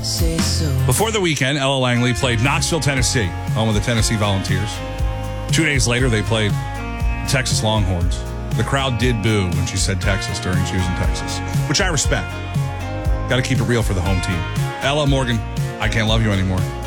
Before the weekend, Ella Langley played Knoxville, Tennessee, home of the Tennessee Volunteers. 2 days later, they played Texas Longhorns. The crowd did boo when she said Texas during choosing Texas, which I respect. Got to keep it real for the home team. Ella, Morgan, I can't love you anymore.